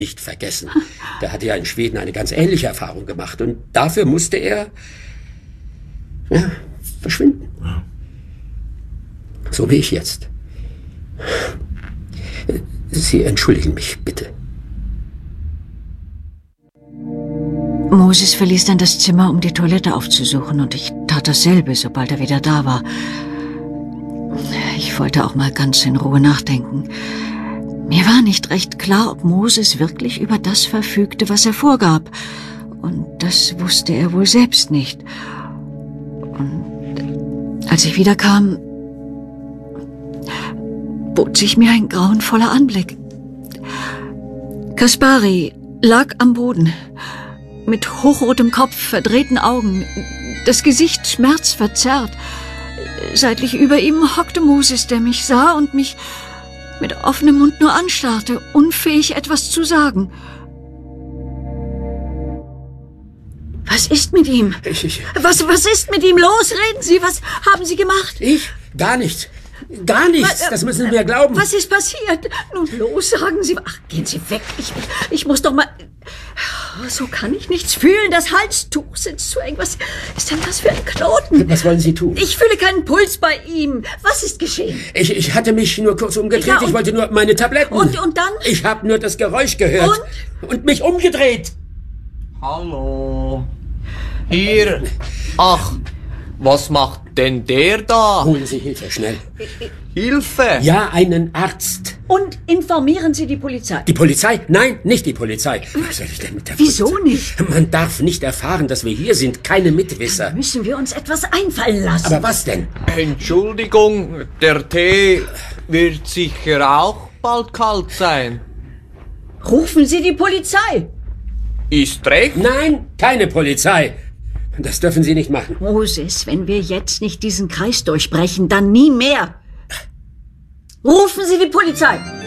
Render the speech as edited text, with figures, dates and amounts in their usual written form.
nicht vergessen. Der hatte ja in Schweden eine ganz ähnliche Erfahrung gemacht. Und dafür musste er verschwinden. So wie ich jetzt. Sie entschuldigen mich, bitte. Moses verließ dann das Zimmer, um die Toilette aufzusuchen, und ich tat dasselbe, sobald er wieder da war. Ich wollte auch mal ganz in Ruhe nachdenken. Mir war nicht recht klar, ob Moses wirklich über das verfügte, was er vorgab. Und das wusste er wohl selbst nicht. Und als ich wiederkam, bot sich mir ein grauenvoller Anblick. Kaspari lag am Boden, mit hochrotem Kopf, verdrehten Augen, das Gesicht schmerzverzerrt. Seitlich über ihm hockte Moses, der mich sah und mich mit offenem Mund nur anstarrte, unfähig, etwas zu sagen. Was ist mit ihm? Was ist mit ihm? Los, reden Sie! Was haben Sie gemacht? Ich? Gar nichts. Gar nichts, das müssen Sie mir glauben. Was ist passiert? Nun los, sagen Sie. Ach, gehen Sie weg. Ich muss doch mal... So kann ich nichts fühlen. Das Halstuch sitzt zu eng. Was ist denn das für ein Knoten? Was wollen Sie tun? Ich fühle keinen Puls bei ihm. Was ist geschehen? Ich hatte mich nur kurz umgedreht. Ja, ich wollte nur meine Tabletten. Und dann? Ich habe nur das Geräusch gehört. Und mich umgedreht. Hallo. Hier. Ach, was macht denn der da? Holen Sie Hilfe, schnell. Hilfe? Ja, einen Arzt. Und informieren Sie die Polizei. Die Polizei? Nein, nicht die Polizei. Was soll ich denn mit der Wieso Polizei? nicht? Man darf nicht erfahren, dass wir hier sind. Keine Mitwisser. Dann müssen wir uns etwas einfallen lassen. Aber was denn? Entschuldigung, der Tee wird sicher auch bald kalt sein. Rufen Sie die Polizei. Ist recht? Nein, keine Polizei. Das dürfen Sie nicht machen. Moses, wenn wir jetzt nicht diesen Kreis durchbrechen, dann nie mehr. Rufen Sie die Polizei.